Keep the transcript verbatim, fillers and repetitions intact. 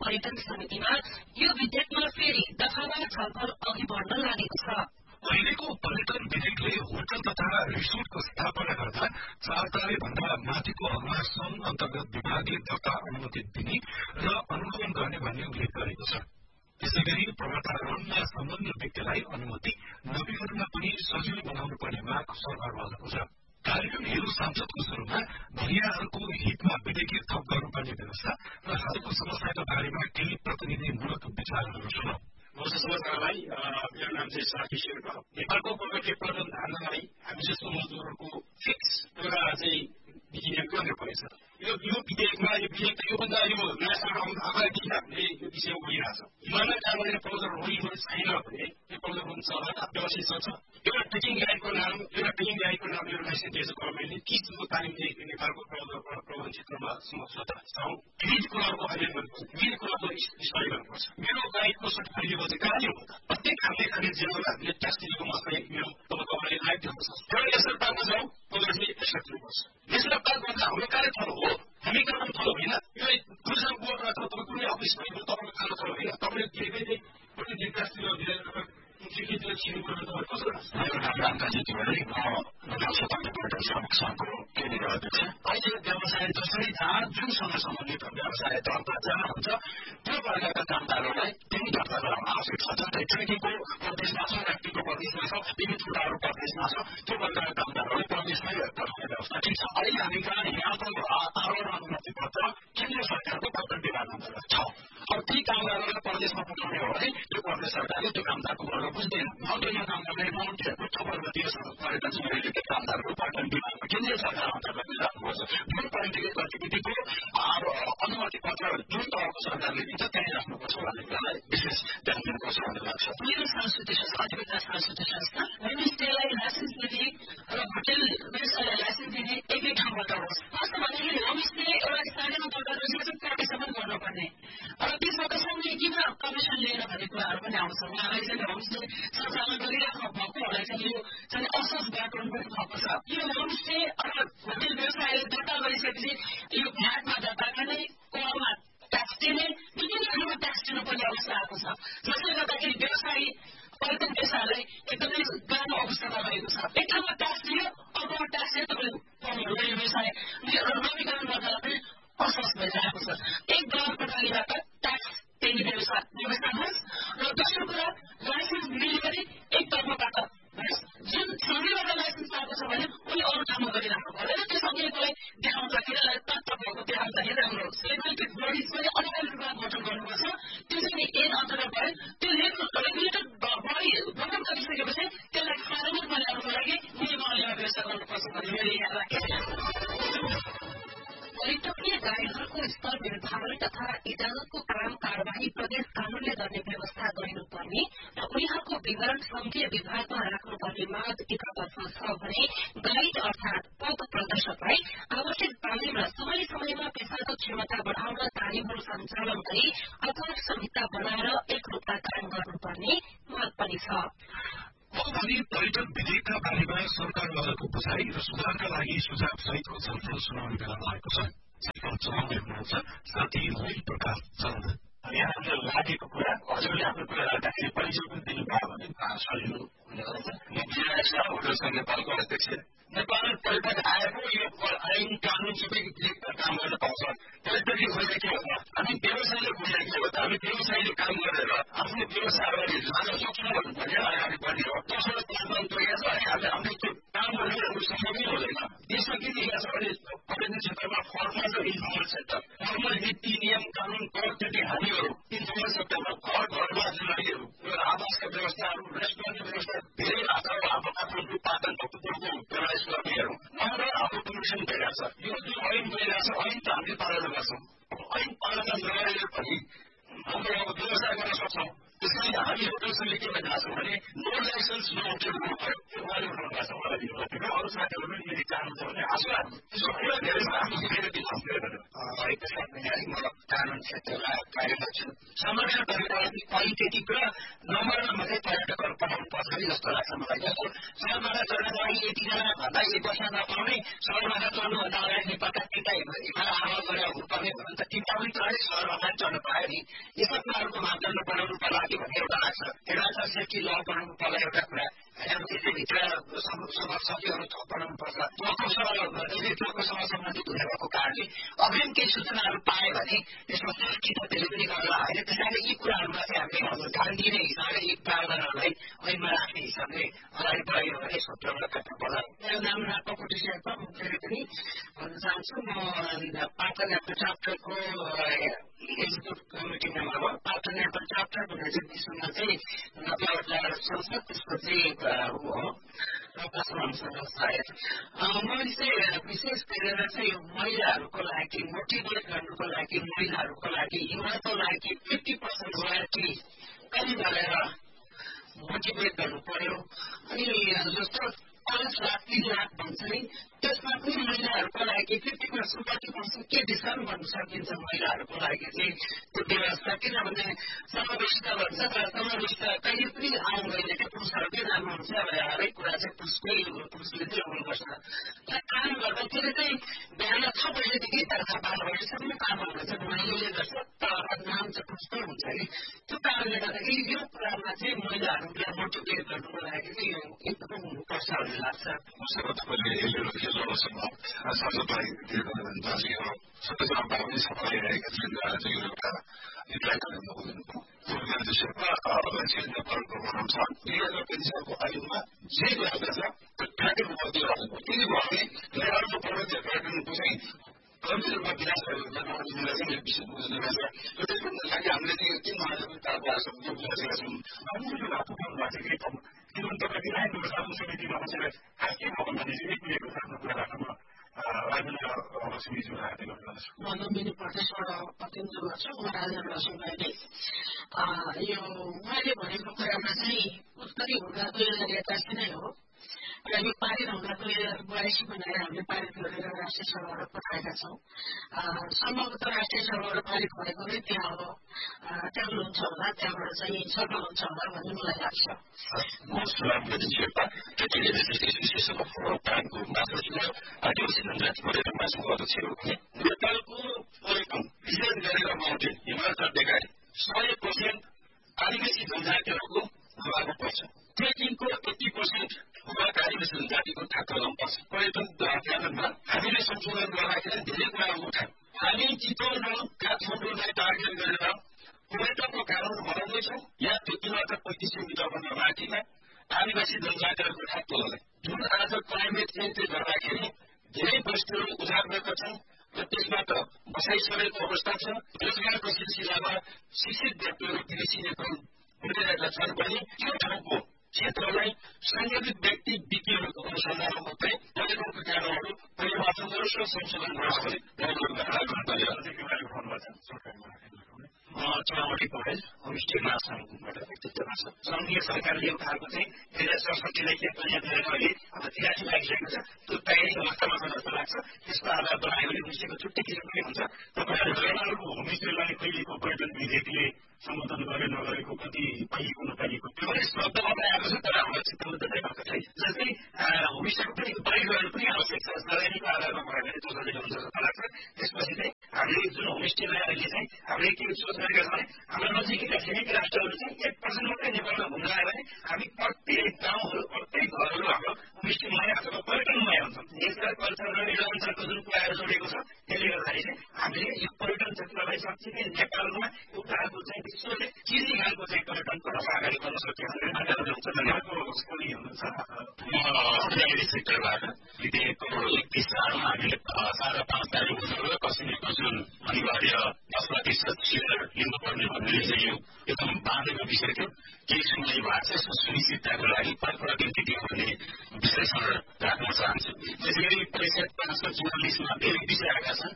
पर्यटन समितिमा यो विधेयकमा फेरि दफावार छलफल अघि बढ्न लागेको छ। अहिलेको पर्यटन विधेयकले होटल तथा रिसोर्टको स्थापना गर्दा चार तारे भन्दा माथिको हलमा सङ्घ अन्तर्गत विभागीय दर्ता अनुमति दिने र अनुगमन गर्ने भन्ने उल्लेख गरेको छ। त्यसै गरी पर्वतारोहणमा सम्बन्धित व्यक्तिलाई अनुमति नवीकरणमा पनि सजिलो बनाउनु पर्ने माग सरकारवालाको छ। कार्यक्रम हेलो सांसदको शुरूमा भरियाहरूको हितमा विधेयक थप गर्नुपर्ने व्यवस्था र हालको समस्याका बारेमा केही प्रतिनिधिमूलक विचारहरू सुनौ। समाचारलाई मेरो नाम चाहिँ साथी शेर्पा। नेपालको प्रगति प्रबन्धन धारणालाई हामी जस्तो मजदुरहरूको फिक्स एउटा चाहिँ विनियम गर्नुपर्नेछ। यो यो विधेयकमा यो विधेयक त योभन्दा यो नयाँ सरकार अगाडिदेखि हामीले यो विषयमा बोलिरहेको छ। हिमालय काम गर्ने प्रपोजल रोलिएको छैन भने त्यो प्रपोजल हुन्छ होला व्यवस्थित चल्छ। एउटा ट्रेकिङ गाइडको नाम एउटा ट्रेकिङ गाइडको नाम एउटा लाइसेन्स दिएछ गभर्मेन्टले के किसिमको तालिम दिएको नेपालको प्रबन्धन क्षेत्रमा समस्या छ। विविध कुराहरूको अध्ययन गर्नुपर्छ, विविध कुराको स्टडी गर्नुपर्छ। मेरो गाइडको सर्टिफिकेट लिएको चाहिँ कहाँले हो त? प्रत्येक हामीले खाने जेलमा हामीले ट्याक्स दिएको मात्रै मेरो तपाईँले लाइभ दिनुपर्छ। एउटा नेसनल पार्कमा जाउँ तपाईँले एक्स्ट्रा दिनुपर्छ। नेसनल पार्क भन्दा हाम्रो कार्यस्थल हो, हामी काम थलो होइन। यो टुरिज्म बोर्ड अथवा तपाईँ कुनै अफिस भएको तपाईँको काम थलो होइन। तपाईँले दिएकै प्रतिदिन ट्याक्स दिएर खेतीतिर छिर्नु पर्ने तपाईँ कसो लाग्छ? अहिले व्यवसाय जसरी जहाँ जुनसँग सम्बन्धित व्यवसाय दर्ता जहाँ हुन्छ त्यो वर्गका कामदारहरूलाई त्यही दर्ता गराउन आवश्यक छ। जस्तै ट्रेकिङको प्रदेशमा छ, राफ्टिङको प्रदेशमा छ, विविध कुराहरू प्रदेशमा छ, त्यो वर्गका कामदारहरूलाई प्रदेशमै पठाउने व्यवस्था ठिक छ। अहिले हामी कहाँ यहाँको आरोहण अनुमति पत्र केन्द्र सरकारको पर्यटन विभाग अन्तर्गत छ। अब ती कामदारहरूलाई प्रदेशमा पठाउने हो भने त्यो प्रदेश सरकारले त्यो कामदारको वर्ग बुझ्दैन। माउन्टेनमा काम गर्ने माउन्टेन उच्च पर्वतीय पर्यटन रिलेटेड कामदारहरू पर्यटन विभागमा केन्द्रीय सरकार अन्तर्गत राख्नुपर्छ। जुन पर्यटकीय गतिविधिको अनुमति पत्र जुन तहको सरकारले दिन्छ त्यहीँ राख्नुपर्छ भन्ने कुरालाई विशेष ध्यान दिनुपर्छ भन्ने लाग्छ। मेरो सांस्कृतिक संस्था अधिवक्ता सांस्कृतिक संस्था होमस्टेलाई लाइसेन्स दिने र होटेल व्यवसायलाई लाइसेन्स दिने एकै ठाउँबाट होस्। कस्तो भन्दाखेरि होमस्टे एउटा स्थानीय अन्तर्गत रेजिस्ट्रेसन प्रतिशत गर्नुपर्ने र त्यसमा कसैले किन कमिसन लिएर भन्ने कुराहरू पनि आउँछ। उहाँलाई चाहिँ होमस्टे सञ्चालन गरिराख्नु भएकोहरूलाई चाहिँ यो चाहिँ असोज बाटो पनि भएको छ। यो होमस्टे अथवा होटेल व्यवसायले दर्ता गरिसकेपछि यो भ्याटमा दर्ता गर्ने, कोरमा ट्याक्स दिने, विभिन्न खालको ट्याक्स दिनुपर्ने अवस्था आएको छ। जसले गर्दाखेरि व्यवसायी पर्यटन व्यवसायलाई एकदमै गाह्रो अवस्थामा रहेको छ। एक ठाउँमा ट्याक्स दियो, अर्कोमा ट्याक्स दियो, तपाईँले पाउनुहुँदैन। व्यवसाय नवीकरण गर्दा पनि असोज भइरहेको छ। एक दर प्रणालीबाट ट्याक्स दिने व्यवस्था व्यवस्था होस् र दोस्रो कुरा लाइसेन्स दिने पनि एक तर्फबाट होस्। जुन सङ्घीयबाट लाइसेन्स पाएको छ भने उनी अरू ठाउँमा गरिराख्नु पर्दैन। त्यो सङ्घीयकोलाई देखाउँदाखेरि तत्त्व भएको देखाउँदाखेरि राम्रो होस्। रेगुलेटेड बडिज पनि अनिवार्य रूपमा गठन गर्नुपर्छ। त्यो चाहिँ एन अन्तर्गत भयो। त्यो रेगुलेटेड बडी गठन गरिसकेपछि त्यसलाई कार्यान्वयन बनाउनको लागि नियमावलीमा व्यवस्था गर्नुपर्छ भन्ने मैले यहाँ राखेँ। पर्यटकीय गाइडहरूको स्तर निर्धारण तथा इजाजतको काम कार्यवाही प्रदेश कानूनले गर्ने व्यवस्था गरिनुपर्ने र उनीहरूको विवरण संघीय विभागमा राख्नुपर्ने माग एकातर्फ छ भने गाइड अर्थात पथ प्रदर्शकलाई आवश्यक तालिम र समय समयमा पेसाको क्षमता बढ़ाउन तालिमहरू सञ्चालन गरी आचार संहिता बनाएर एकरूपता कायम गर्नुपर्ने माग पनि छ। भोलि पर्यटन विधेयकका बारेमा सरकारवालाको बुझाइ र सुधारका लागि सुझाव सहितको छलफल सुनाउने बेला भएको छ। छलफल चलाउँदै हुनुहुन्छ साथी ललित प्रकाश चन्द। यहाँ हामीलाई लागेको कुरा हजुरले आफ्नो कुरा राख्दाखेरि परिचय पनि दिनुभयो भने सजिलो हुने गर्छ। म जिएस होटल संघ नेपालको अध्यक्ष। नेपाल पर्यटक आएको यो ऐन कानून सबै काम गर्न पाउँछ। पर्यटकले खोजेको के हो त? हामी व्यवसायले खोजेको के हो त? हामी व्यवसायले काम गरेर आफ्नो व्यवसाय अगाडि लान सक्छौँ भन्ने अगाडि बढ्ने हो। त्यसबाट काम प्रयास अनि हामीले हाम्रो त्यो काम गर्नेहरू सम्भवै हुँदैन। देशमा के देखिएको छ भने पर्यटन क्षेत्रमा फर्मल र इन्फर्मल सेक्टर, फर्मल नीति नियम कानून प्रत्येक हामीहरू इन्फर्मल सेक्टरमा घर घरमा जिल्लाहरू आवासका व्यवस्थाहरू रेस्टुरेन्टको व्यवस्था धेरै मात्रामा अब आफ्नो उत्पादन पक्रुको प्रयास गर्नेहरू उहाँहरू हाम्रो कमिसन भइरहेको छ। यो जुन ऐन भइरहेको छ ऐन त हामीले पालना गर्छौँ। ऐन पालना नगरेर पनि हाम्रो अब व्यवसाय गर्न सक्छौँ। त्यसैले हामीहरू काउन्सिलले के भनिरहेको छ भने नो लाइसेन्स नो एन्ट्री भयो त्यो उहाँले उठाउनु भएको छ मलाई दिनुभएको अरू साथीहरू पनि यदि चाहनुहुन्छ भने आशा त्यसो भएर धेरै त्यसका साथमा म कानुन क्षेत्रलाई कार्यरत छु संरक्षण गरेर क्वालिटेटिभ र नम्बरमा मात्रै पर्यटकहरू पठाउनु पर्छ कि जस्तो लाग्छ मलाई जस्तो सगरमाथा चढ्नको लागि यतिजना भन्दा एक वर्ष नपाउने सगरमाथा चढ्नुभन्दा अगाडि नेपालका तिनवटा हिमाल आरोहण गरेर हुनुपर्ने भन्नु त तिनवटा पनि चढे सगरमाथा चढ्नु पायो नि यस्ता कुराहरूको मापदण्ड बनाउनु पर्ला कि भन्ने एउटा लाग्छ एउटा सेफ्टी ल बनाउनु पर्ला एउटा कुरा होइन त्यसैभित्र समस्याहरू थप बनाउनु पर्छ त्वकोसँग सम्बन्धित हुने भएको कारणले अग्रिम केही सूचनाहरू पाए भने यसमा सेफ्टी त त्यसले पनि गर्ला होइन त्यसैले यी कुराहरूमा चाहिँ हामीले ध्यान दिने हिसाबले यी प्रावधानहरूलाई ऐनमा राख्ने हिसाबले अगाडि बढायो भने सत्रबाट काट्नु पर्ला मेरो नाम रापकोटी शेर्पा म फेरि पनि भन्न चाहन्छु म Patan Nepal च्याप्टरको executive committee member हो पाटन नेपाल च्याप्टर भनेर चाहिँ विश्वमा चाहिँ नब्बेवटा संसद त्यसको चाहिँ हो सायद मैले चाहिँ विशेष गरेर चाहिँ महिलाहरूको लागि मोटिभेट गर्नुको लागि महिलाहरूको लागि युवाको लागि फिफ्टी पर्सेन्ट रोयल्टी कम गरेर मोटिभेट गर्नु पर्यो अनि जस्तो पाँच लाख तीन लाख भन्छ नि त्यसमा पनि महिलाहरूको लागि फिफ्टी पर्सेन्ट थर्टी पर्सेन्ट के डिस्काउन्ट गर्नु सकिन्छ महिलाहरूको लागि चाहिँ त्यो व्यवस्था किनभने समावेशिता भन्छ तर समावेशिता कहिले पनि आउँदैन क्या पुरुषहरूकै राम्रो हुन्छ अब हरेक कुरा चाहिँ पुरुषकै पुरुषले चाहिँ आउनुपर्छ त्यहाँ काम गर्दा त्यसले चाहिँ बिहान छ बजीदेखि बेलुका बाह्र बजीसम्म कामहरू चाहिँ महिलाले गर्छ तर नाम चाहिँ पुरुषकै हुन्छ कि त्यो कारणले गर्दाखेरि यो कुरामा चाहिँ महिलाहरूलाई मोटिभेट गर्नुको लागि चाहिँ यो एकदमै हुनुपर्छ भन्ने लाग्छ सबैलाई दार्जिलिङ सबैजना पनि सफाइरहेका छन् चाहिँ यो एउटा हिटलाई गर्ने शेर्पा नेपालको भनौँ छ दुई हजार पैँतिस सालको आयुमा जे गर्दछ त्यो ट्र्याकिङ गर्दै रहेको त्यही भयो भने नेपालको पर्वतीय पर्यटनको चाहिँ कम्ती रूपमा विकास गर्नुलाई चाहिँ यो विषय बुझ्नु रहेछ र त्यसको लागि हामीले चाहिँ यो तिन महादेव तालबाट बुझेका छौँ अमूल्य महत्त्वपूर्ण भएको चाहिँ किनभने तपाईँले आइन व्यवस्थापन समितिमा बसेर खास के भयो भने चाहिँ एक मिनटको आफ्नो कुरा राख्नु म लुम्बिनी प्रदेशबाट प्रतिनिधित्व गर्छु म राजेन्द्र सुब्बाले यो उहाँले भनेको कुरामा चाहिँ उत्तरी हुँदा दुई हजार एक्कासी नै हो र यो पारित हुँदा दुई हजार बयासी बनाएर हामीले पारित गरेर राष्ट्रिय सभाबाट पठाएका छौँ सम्भवतः राष्ट्रिय सभाबाट पारित भएको नै त्यहाँ अब ट्याब्लो हुन्छ होला त्यहाँबाट चाहिँ सफल हुन्छ होला भन्ने मलाई लाग्छ म सुनाम शेर्पा प्राणको माछामा आदिवासी जनजाति पर्यटन महासङ्घको अध्यक्ष नेपालको पर्यटन विशेष गरेर माउन्टेन हिमाल चढ्नेका सय पर्सेन्ट आदिवासी जनजातिहरूको प्रभाव पर्छ ट्रेकिङको एट्टी पर्सेन्ट भूभाग आदिवासी जनजातिको थाहा पर्छ पर्यटन प्लानमा हामीले संशोधन गर्दाखेरि धेरै कुराहरू उठायौँ हामी चितवन र काठमाडौँलाई टार्गेट गरेर पर्यटनको कारण बनाउँदैछौँ यहाँ त्यो किलोमिटर पैँतिस सय मिटरभन्दा माथिमा आदिवासी जनजातिहरूको ठाउँलाई जुन आज क्लाइमेट चेन्जले गर्दाखेरि धेरै बस्तीहरू उजाड भएका छन् र त्यसबाट बसाइ सरेको अवस्था छ रोजगारको सिलसिलामा शिक्षित व्यक्तिहरू कृषि हुँदैरहेका छन् भने त्यो ठाउँको क्षेत्रलाई संगठित व्यक्ति विज्ञहरूको अनुसन्धानमा मात्रै पर्यटनको कारणहरू परिभाषण गरोस् र संशोधन गरोस् भने चौवटी पढेल होमस्टे महासङ्घबाट व्यक्तित्व गर्छ सङ्घीय सरकारले उठाएको चाहिँ दुई हजार सडसठीलाई के पनि अहिले अब तिरासी लागिसकेको छ त्यो तयारी अवस्थामा छ जस्तो लाग्छ त्यसको आधार बनायो भने होमस्टेको छुट्टै किसिमकै हुन्छ तपाईँहरूको होमस्टेलाई कहिलेको पर्यटन विधेयकले सम्बोधन गरे नगरेको कति पाइएको नपाइएको त्यो पनि शब्दमा आएको छ तर हाम्रो चित्तमा त्यतै भएको छैन जस्तै होमस्टेको पनि प्रयोग गर्नु पनि आवश्यक छ लगानीको आधारमा भयो भने त्यो सजिलो हुन्छ जस्तो लाग्छ त्यसपछि चाहिँ हामीले जुन होमस्टेलाई अहिले चाहिँ हामीले के सोच गरेका छौँ भने हाम्रो नजिकैका छिमेकी राष्ट्रहरू चाहिँ एक पर्सेन्ट मात्रै नेपालमा घुम्न आयो भने हामी प्रत्येक गाउँहरू प्रत्येक घरहरू हाम्रो होमस्टेमय अथवा पर्यटनमय हुन्छौँ नेचर कल्चर र एडभेन्चरको जुन कुराहरू जोडेको छ त्यसले गर्दाखेरि चाहिँ हामीले यो पर्यटन क्षेत्रलाई साँच्चै नेपालमा एउटा चाहिँ विश्वले चिन्ने खालको चाहिँ पर्यटनको रस अगाडि बढ्न सक्यो भने सेक्टरबाट विधेयकको एकतिस सालमा हामीले साढे पाँच तारिक कश्मीरको जुन अनिवार्य दस प्रतिशत सेयर लिनुपर्ने भन्ने चाहिँ यो एकदम बाँधेको विषय थियो केही सुनवाई भएको छ यसको सुनिश्चितताको लागि परपरक एन्टिटीहरू भन्ने विश्लेषण राख्न चाहन्छु त्यसै गरी परिषद पाँच सय चौवालिसमा धेरै विषय आएका छन्